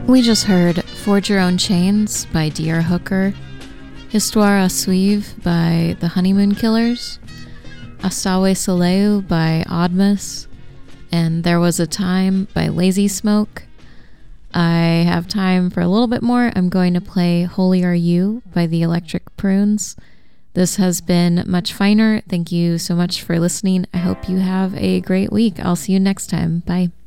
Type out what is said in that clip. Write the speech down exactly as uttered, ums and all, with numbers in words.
We just heard Forge Your Own Chains by D R Hooker, Histoire à Suivre by The Honeymoon Killers, Asawe Saleu by Oddmus, and There Was a Time by Lazy Smoke. I have time for a little bit more. I'm going to play Holy Are You by the Electric Prunes. This has been Much Finer. Thank you so much for listening. I hope you have a great week. I'll see you next time. Bye.